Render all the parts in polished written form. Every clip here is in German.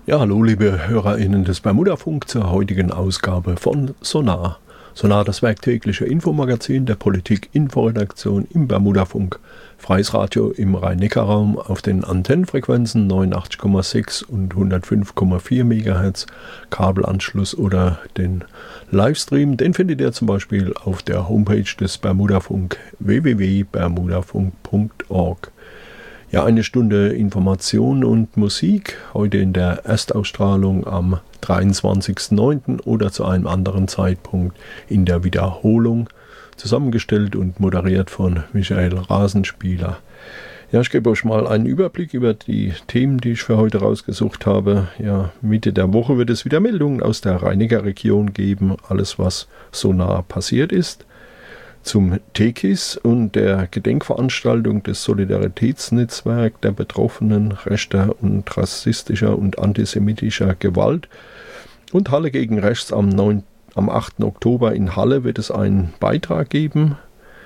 Ja, hallo liebe HörerInnen des Bermudafunk zur heutigen Ausgabe von Sonar. Sonar, das werktägliche Infomagazin der Politik-Inforedaktion im Bermudafunk. Freies Radio im Rhein-Neckar-Raum auf den Antennenfrequenzen 89,6 und 105,4 MHz, Kabelanschluss oder den Livestream. Den findet ihr zum Beispiel auf der Homepage des Bermudafunk www.bermudafunk.org. Ja, eine Stunde Information und Musik, heute in der Erstausstrahlung am 23.09. oder zu einem anderen Zeitpunkt in der Wiederholung, zusammengestellt und moderiert von Michael Rasenspieler. Ja, ich gebe euch mal einen Überblick über die Themen, die ich für heute rausgesucht habe. Ja, Mitte der Woche wird es wieder Meldungen aus der Rhein-Neckar-Region geben, alles was so nah passiert ist. Zum TKIS und der Gedenkveranstaltung des Solidaritätsnetzwerks der Betroffenen rechter und rassistischer und antisemitischer Gewalt und Halle gegen Rechts am 8. Oktober in Halle wird es einen Beitrag geben.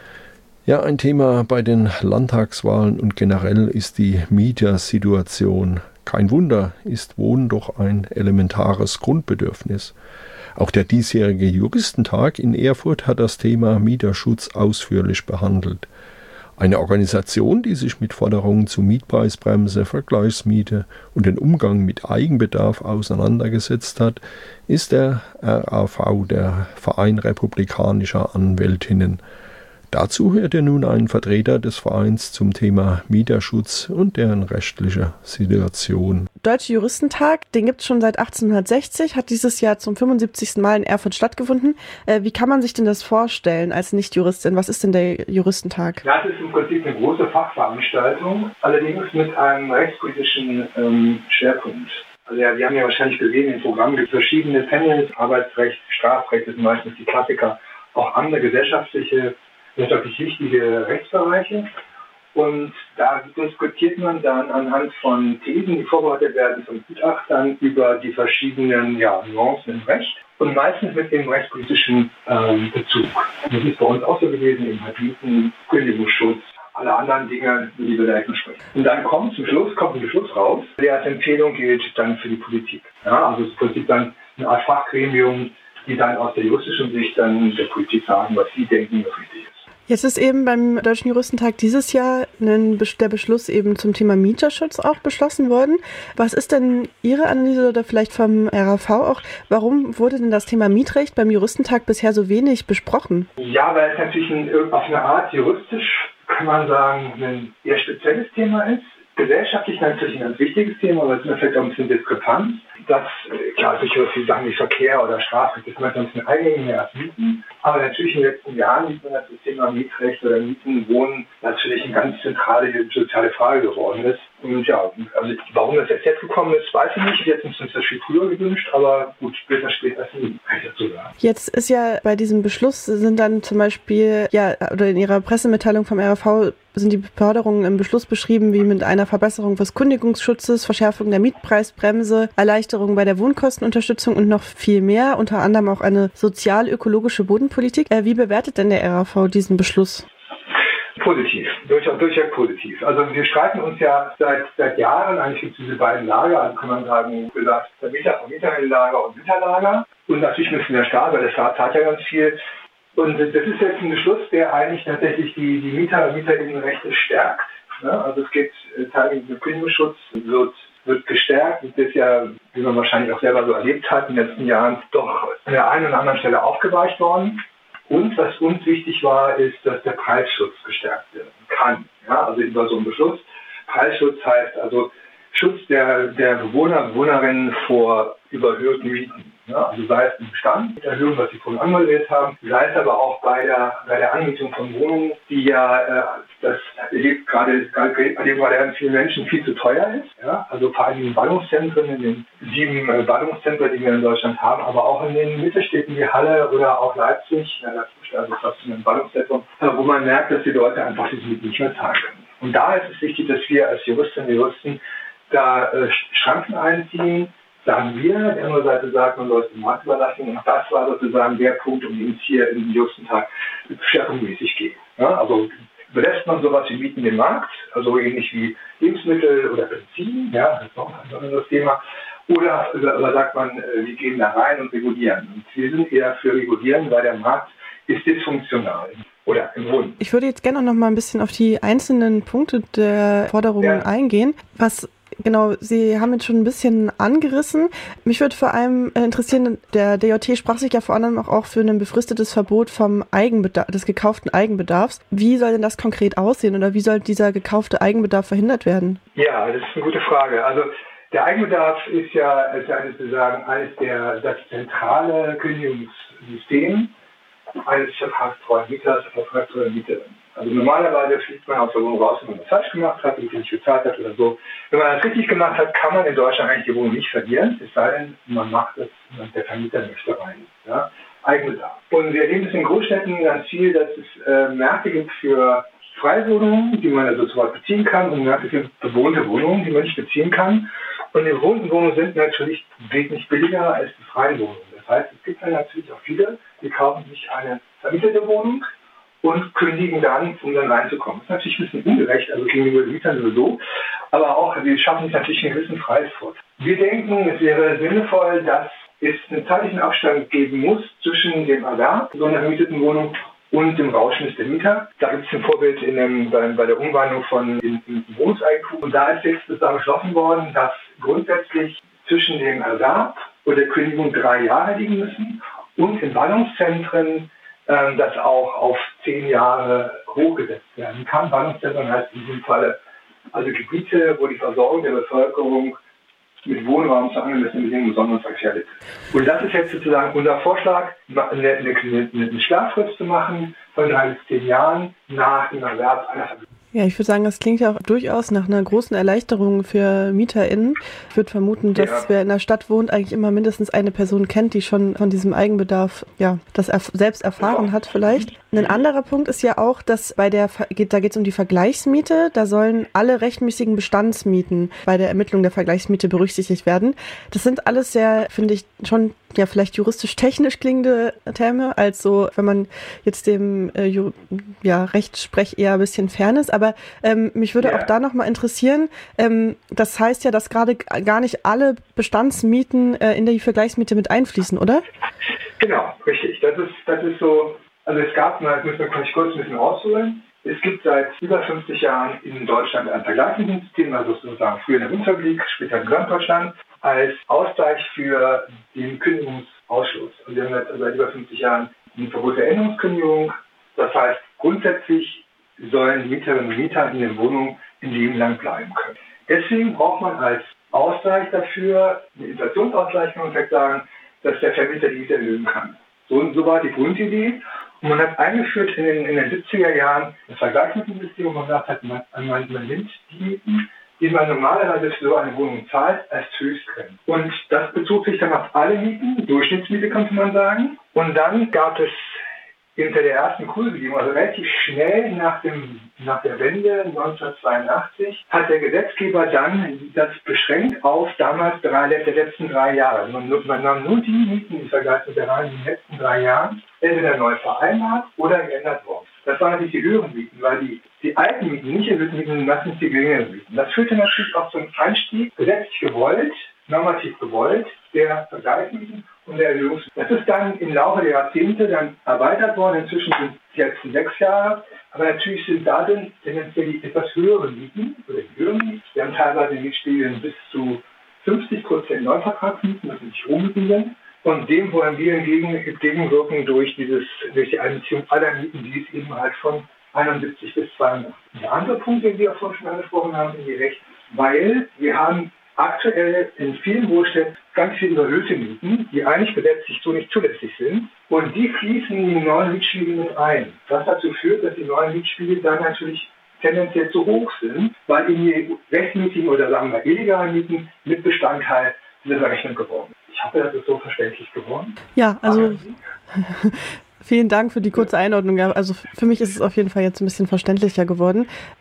Ja, ein Thema bei den Landtagswahlen und generell ist die Mietersituation. Kein Wunder, ist Wohnen doch ein elementares Grundbedürfnis. Auch der diesjährige Juristentag in Erfurt hat das Thema Mieterschutz ausführlich behandelt. Eine Organisation, die sich mit Forderungen zu Mietpreisbremse, Vergleichsmiete und den Umgang mit Eigenbedarf auseinandergesetzt hat, ist der RAV, der Verein republikanischer Anwältinnen. Dazu hört ihr nun einen Vertreter des Vereins zum Thema Mieterschutz und deren rechtliche Situation. Deutsche Juristentag, den gibt es schon seit 1860, hat dieses Jahr zum 75. Mal in Erfurt stattgefunden. Wie kann man sich denn das vorstellen als Nicht-Juristin? Was ist denn der Juristentag? Ja, es ist im Prinzip eine große Fachveranstaltung, allerdings mit einem rechtspolitischen Schwerpunkt. Also ja, wir haben ja wahrscheinlich gesehen, im Programm gibt es verschiedene Panels, Arbeitsrecht, Strafrecht ist meistens die Klassiker, auch andere gesellschaftliche, wirtschaftlich wichtige Rechtsbereiche. Und da diskutiert man dann anhand von Thesen, die vorbereitet werden von Gutachtern, über die verschiedenen Nuancen im Recht und meistens mit dem rechtspolitischen Bezug. Das ist bei uns auch so gewesen, im Mieten, Kündigungsschutz, alle anderen Dinge, über die wir da sprechen. Und dann kommt ein Beschluss raus, der als Empfehlung gilt dann für die Politik. Ja, also es ist im Prinzip dann eine Art Fachgremium, die dann aus der juristischen Sicht dann der Politik sagen, was sie denken, was richtig ist. Jetzt ist eben beim Deutschen Juristentag dieses Jahr der Beschluss eben zum Thema Mieterschutz auch beschlossen worden. Was ist denn Ihre Analyse oder vielleicht vom RAV auch? Warum wurde denn das Thema Mietrecht beim Juristentag bisher so wenig besprochen? Ja, weil es natürlich auf eine Art juristisch, kann man sagen, ein eher spezielles Thema ist. Gesellschaftlich natürlich ein ganz wichtiges Thema, aber es ist vielleicht auch ein bisschen Diskrepanz. Das, klar, sicher, Sie sagen wie Verkehr oder Strafrecht, das ist manchmal ein bisschen eingängiger als Mieten. Aber natürlich in den letzten Jahren sieht man, dass das Thema Mietrecht oder Mieten, Wohnen natürlich eine ganz zentrale soziale Frage geworden ist. Und ja, also warum das jetzt gekommen ist, weiß ich nicht. Jetzt ist uns das viel früher gewünscht, aber gut, später als nie, kann ich dazu sagen. Jetzt ist ja bei diesem Beschluss sind dann zum Beispiel, oder in Ihrer Pressemitteilung vom RAV sind die Forderungen im Beschluss beschrieben, wie mit einer Verbesserung des Kündigungsschutzes, Verschärfung der Mietpreisbremse, Erleichterung bei der Wohnkostenunterstützung und noch viel mehr, unter anderem auch eine sozial-ökologische Bodenpolitik. Wie bewertet denn der RAV diesen Beschluss? Positiv, durchweg positiv. Also wir streiten uns ja seit Jahren, eigentlich gibt es diese beiden Lager, also kann man sagen, gesagt, Mieterinnenlager und Mieterlager. Und natürlich müssen der Staat, weil der Staat zahlt ja ganz viel. Und das ist jetzt ein Beschluss, der eigentlich tatsächlich die Mieter- und Mieterinnenrechte stärkt. Ne? Also es geht teilweise der Kündigungsschutz wird gestärkt. Das ist ja, wie man wahrscheinlich auch selber so erlebt hat, in den letzten Jahren doch an der einen oder anderen Stelle aufgeweicht worden. Und was uns wichtig war, ist, dass der Preisschutz gestärkt werden kann. Ja, also über so einen Beschluss. Preisschutz heißt also Schutz der Bewohner und Bewohnerinnen vor überhöhten Mieten. Ja, also sei es im Bestand, mit Erhöhung, was Sie vorhin anmoderiert haben, sei es aber auch bei der Anmietung von Wohnungen, die das erlebt gerade ganz vielen Menschen viel zu teuer ist. Ja, also vor allem in Ballungszentren, in den 7 Ballungszentren, die wir in Deutschland haben, aber auch in den Mittelstädten wie Halle oder auch Leipzig, also fast in einem Ballungszentrum, wo man merkt, dass die Leute einfach diese Mieten nicht mehr zahlen können. Und da ist es wichtig, dass wir als Juristinnen und Juristen da Schranken einziehen, sagen wir, die andere Seite sagt, man soll es dem Markt überlassen. Und das war sozusagen der Punkt, um den es hier im Juristentag schwerpunktmäßig geht. Ja, also belässt man sowas wie Mieten dem Markt, also ähnlich wie Lebensmittel oder Benzin, ja, das ist auch ein anderes Thema. Oder sagt man, wir gehen da rein und regulieren. Und wir sind eher für regulieren, weil der Markt ist dysfunktional oder im Wohnen. Ich würde jetzt gerne noch mal ein bisschen auf die einzelnen Punkte der Forderungen eingehen. Genau, Sie haben jetzt schon ein bisschen angerissen. Mich würde vor allem interessieren, der DJT sprach sich ja vor allem auch für ein befristetes Verbot vom des gekauften Eigenbedarfs. Wie soll denn das konkret aussehen oder wie soll dieser gekaufte Eigenbedarf verhindert werden? Ja, das ist eine gute Frage. Also der Eigenbedarf ist ja das zentrale Kündigungssystem eines vertragstreuen Mieters, vertragstreuen Mieterin. Also normalerweise fliegt man aus der Wohnung raus, wenn man das falsch gemacht hat, und nicht bezahlt hat oder so. Wenn man das richtig gemacht hat, kann man in Deutschland eigentlich die Wohnung nicht verlieren, es sei denn, man macht es, der Vermieter möchte rein. Ja? Eigenbedarf. Und wir erleben es in Großstädten ganz viel, dass es Märkte gibt für Freiwohnungen, die man also sofort beziehen kann, und Märkte für bewohnte Wohnungen, die man nicht beziehen kann. Und die bewohnten Wohnungen sind natürlich wesentlich billiger als die freien Wohnungen. Das heißt, es gibt dann natürlich auch viele, die kaufen sich eine vermietete Wohnung und kündigen dann, um dann reinzukommen. Das ist natürlich ein bisschen ungerecht, also gegenüber den Mietern sowieso, aber auch, wir schaffen sich natürlich einen gewissen Preisvorteil. Wir denken, es wäre sinnvoll, dass es einen zeitlichen Abstand geben muss zwischen dem Erwerb so einer vermieteten Wohnung und dem Rauschmiss der Mieter. Da gibt es ein Vorbild bei der Umwandlung von Wohnungseigentum. Und da ist jetzt zusammen beschlossen worden, dass grundsätzlich zwischen dem Erwerb und der Kündigung 3 Jahre liegen müssen und in Ballungszentren das auch auf 10 Jahre hochgesetzt werden kann. Ballungszentren heißt in diesem Falle also Gebiete, wo die Versorgung der Bevölkerung mit Wohnraum zu angemessenen Bedingungen besonders gefährdet ist. Und das ist jetzt sozusagen unser Vorschlag, eine Sperrfrist zu machen von 3 bis 10 Jahren nach dem Erwerb einer Familie. Ja, ich würde sagen, das klingt ja auch durchaus nach einer großen Erleichterung für MieterInnen. Ich würde vermuten, dass wer in der Stadt wohnt, eigentlich immer mindestens eine Person kennt, die schon von diesem Eigenbedarf, das selbst erfahren hat vielleicht. Ein anderer Punkt ist ja auch, dass da geht es um die Vergleichsmiete. Da sollen alle rechtmäßigen Bestandsmieten bei der Ermittlung der Vergleichsmiete berücksichtigt werden. Das sind alles sehr, finde ich, schon vielleicht juristisch-technisch klingende Terme, als so, wenn man jetzt dem Rechtssprech eher ein bisschen fern ist. Aber mich würde auch da nochmal interessieren, das heißt ja, dass gerade gar nicht alle Bestandsmieten in die Vergleichsmiete mit einfließen, oder? Genau, richtig. Das ist so, also es gab mal, das müssen wir kurz ein bisschen ausholen. Es gibt seit über 50 Jahren in Deutschland ein Vergleichsmietensystem, also sozusagen früher in der Bundesrepublik, später in Gesamtdeutschland, als Ausgleich für den Kündigungsausschluss. Und wir haben jetzt seit über 50 Jahren ein Verbot der Änderungskündigung. Das heißt, grundsätzlich sollen die Mieterinnen und Mieter in den Wohnungen ein Leben lang bleiben können. Deswegen braucht man als Ausgleich dafür, einen Inflationsausgleich, kann man vielleicht sagen, dass der Vermieter die Miete erhöhen kann. So war die Grundidee. Und man hat eingeführt in den 70er Jahren das Vergleichsmietensystem, wo man gesagt hat, man nimmt die Mieten, die man normalerweise für so eine Wohnung zahlt, als Höchstgrenze. Und das bezog sich dann auf alle Mieten, Durchschnittsmiete könnte man sagen. Und dann gab es hinter der ersten Kurbelbedingung, also relativ schnell nach der Wende 1982, hat der Gesetzgeber dann das beschränkt auf damals der letzten 3 Jahre. Man nahm nur die Mieten im Vergleich mit der Reihe in den letzten 3 Jahren, entweder neu vereinbart oder geändert worden. Das waren natürlich die höheren Mieten, weil die alten Mieten, nicht erhöhten Mieten, meistens die geringeren Mieten. Das führte natürlich auch zum Einstieg, gesetzlich gewollt, normativ gewollt, der Vergleichsmieten und der Erhöhung. Das ist dann im Laufe der Jahrzehnte dann erweitert worden. Inzwischen sind es die letzten 6 Jahre. Aber natürlich sind da dann tendenziell die etwas höheren Mieten oder die höheren Mieten. Wir haben teilweise Mietspiegeln bis zu 50% Neuvertragsmieten, das nicht Rohmieten sind. Und dem wollen wir entgegenwirken durch die Einbeziehung aller Mieten, die es eben halt von 71 bis 82. Der andere Punkt, den wir vorhin schon angesprochen haben, in die Recht, weil wir haben aktuell in vielen Großstädten ganz viele überhöhte Mieten, die eigentlich gesetzlich so nicht zulässig sind. Und die fließen in die neuen Mietspiegel mit ein. Was dazu führt, dass die neuen Mietspiegel dann natürlich tendenziell zu hoch sind, weil in die rechtmäßigen oder sagen wir illegalen Mieten mit Bestandteil dieser Rechnung geworden ist. Ich hoffe, das ist so verständlich geworden. Ja, also vielen Dank für die kurze Einordnung. Also für mich ist es auf jeden Fall jetzt ein bisschen verständlicher geworden.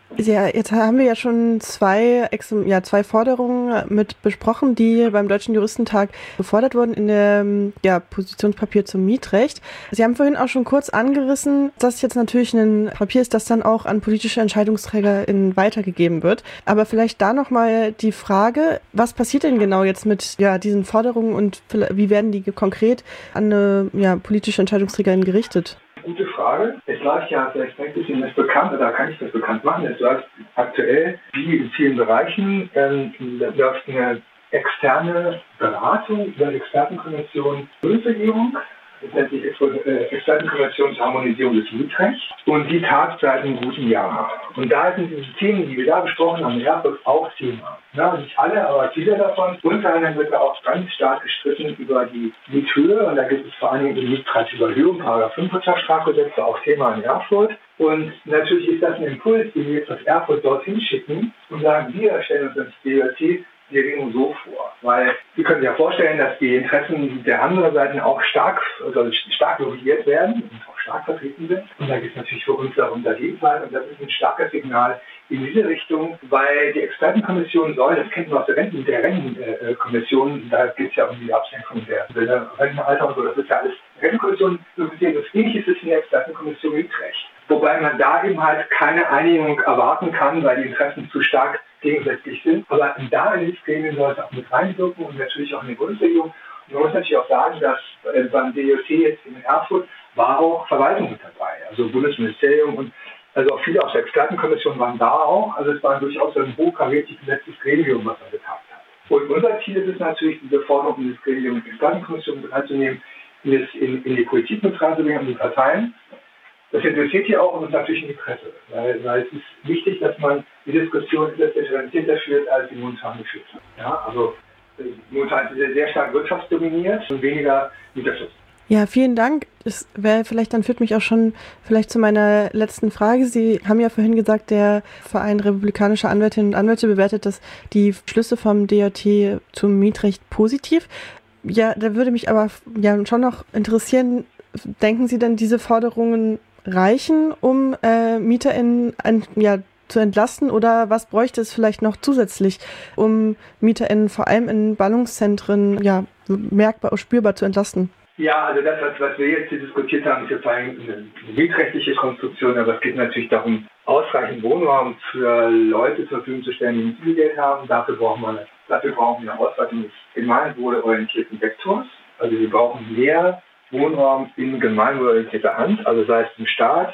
Ja, jetzt haben wir ja schon zwei Forderungen mit besprochen, die beim Deutschen Juristentag gefordert wurden in dem Positionspapier zum Mietrecht. Sie haben vorhin auch schon kurz angerissen, dass jetzt natürlich ein Papier ist, das dann auch an politische EntscheidungsträgerInnen weitergegeben wird. Aber vielleicht da nochmal die Frage, was passiert denn genau jetzt mit diesen Forderungen und wie werden die konkret an eine politische EntscheidungsträgerInnen gerichtet? Gute Frage. Es läuft ja, vielleicht ist Ihnen das bekannt, oder kann ich das bekannt machen, es läuft aktuell, wie in vielen Bereichen, läuft eine externe Beratung über eine Expertenkommission Bundesregierung. Das nennt sich Expertenkommission zur Harmonisierung des Mietrechts. Und die tagt seit einem guten Jahr. Und da sind diese Themen, die wir da besprochen haben, in Erfurt auch Thema. Ja, nicht alle, aber viele davon. Unter anderem wird da auch ganz stark gestritten über die Miethöhe. Und da gibt es vor allem die Mietpreisüberhöhung, § 5 Wirtschaftsstrafgesetz, auch Thema in Erfurt. Und natürlich ist das ein Impuls, den wir jetzt aus Erfurt dorthin schicken und sagen, wir stellen uns das DJT die Regelung so vor. Weil Sie können sich ja vorstellen, dass die Interessen der anderen Seiten auch stark lobbyiert werden und auch stark vertreten sind. Und da gibt es natürlich für uns darum dagegen sein. Und das ist ein starkes Signal in diese Richtung, weil die Expertenkommission soll, das kennt man aus der Rentenkommission, da geht es ja um die Absenkung der Rentenalter und so, das ist ja alles Rentenkommission, das Ähnliches ist in der Expertenkommission Mietrecht. Wobei man da eben halt keine Einigung erwarten kann, weil die Interessen zu stark gegensätzlich sind. Aber da in dieses Gremium soll es auch mit reinwirken und natürlich auch in die Bundesregierung. Und man muss natürlich auch sagen, dass beim DJT jetzt in Erfurt war auch Verwaltung mit dabei, also Bundesministerium und also auch viele aus der Expertenkommission waren da auch. Also es war durchaus ein hochkarätig besetztes Gremium, was da getagt hat. Und unser Ziel ist es natürlich, diese Forderung in das Gremium mit der Expertenkommission mit reinzunehmen, in die Politik mit reinzubringen, in die Parteien. Das interessiert hier auch und natürlich in die Presse, weil es ist wichtig, dass man die Diskussion differenzierter führt, als die momentan geführt hat. Ja, also momentan ist es sehr stark wirtschaftsdominiert und weniger Mieterschutz. Ja, vielen Dank. Das führt mich auch schon vielleicht zu meiner letzten Frage. Sie haben ja vorhin gesagt, der Verein Republikanischer Anwältinnen und Anwälte bewertet die Schlüsse vom DJT zum Mietrecht positiv. Ja, da würde mich aber schon noch interessieren, denken Sie denn, diese Forderungen reichen, um MieterInnen zu entlasten, oder was bräuchte es vielleicht noch zusätzlich, um MieterInnen vor allem in Ballungszentren merkbar und spürbar zu entlasten? Ja, also das, was wir jetzt hier diskutiert haben, ist jetzt eine mietrechtliche Konstruktion, aber es geht natürlich darum, ausreichend Wohnraum für Leute zur Verfügung zu stellen, die nicht viel Geld haben. Dafür brauchen wir eine Ausweitung des gemeinwohlorientierten Vektors. Also wir brauchen mehr Wohnraum in gemeinwohlorientierter Hand, also sei es im Staat,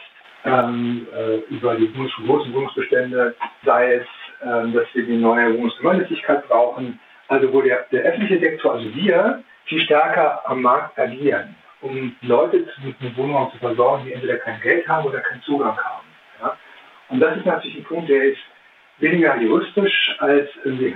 über die großen Wohnungsbestände, sei es, dass wir die neue Wohnungsgemeinnützigkeit brauchen, also wo der öffentliche Sektor, also wir, viel stärker am Markt agieren, um Leute mit einem Wohnraum zu versorgen, die entweder kein Geld haben oder keinen Zugang haben. Ja? Und das ist natürlich ein Punkt, der ist weniger juristisch als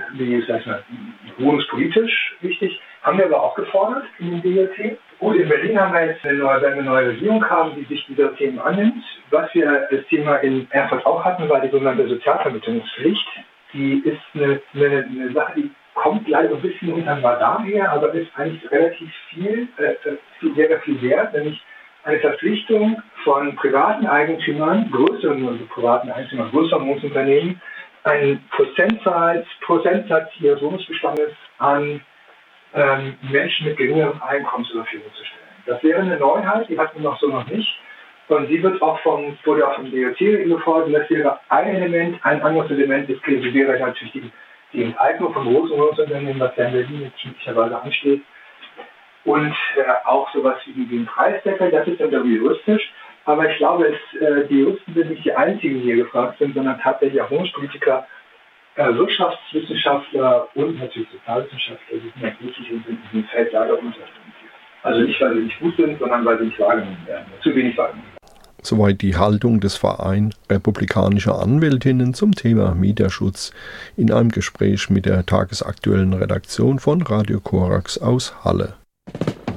wohnungspolitisch wichtig. Haben wir aber auch gefordert in dem DJT. Und in Berlin haben wir jetzt eine neue Regierung haben, die sich dieser Themen annimmt. Was wir als Thema in Erfurt auch hatten, war die sogenannte Sozialvermittlungspflicht. Die ist eine Sache, die kommt leider ein bisschen unter dem Radar her, aber ist eigentlich relativ sehr viel wert, nämlich eine Verpflichtung von privaten Eigentümern, größeren Wohnungsunternehmen, einen Prozentsatz ihres Wohnungsbestandes an Menschen mit geringerem Einkommen zur Verfügung zu stellen. Das wäre eine Neuheit, die hatten wir noch nicht. Und sie wurde auch vom DJT gefordert. Und das wäre ein Element. Ein anderes Element wäre natürlich die Enteignung von großen Wohnungsunternehmen, was ja in Berlin jetzt möglicherweise ansteht. Und auch sowas wie ein Preisdeckel, das ist dann juristisch. Aber ich glaube, die Juristen sind nicht die einzigen, die hier gefragt sind, sondern tatsächlich auch Wohnungspolitiker, Wirtschaftswissenschaftler und natürlich Sozialwissenschaftler, die sind natürlich in diesem Feld leider unterrepräsentiert. Also nicht, weil sie nicht gut sind, sondern weil sie nicht wahrgenommen werden. Zu wenig wahrgenommen. Soweit die Haltung des Vereins Republikanischer Anwältinnen zum Thema Mieterschutz in einem Gespräch mit der tagesaktuellen Redaktion von Radio Korax aus Halle.